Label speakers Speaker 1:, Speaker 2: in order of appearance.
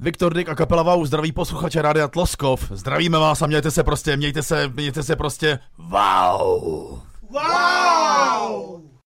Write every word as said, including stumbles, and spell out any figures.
Speaker 1: Viktor Dyk a kapela Wow zdraví posluchače Rádia Tloskov. Zdravíme vás a mějte se prostě, mějte se, mějte se prostě wow.
Speaker 2: Wow!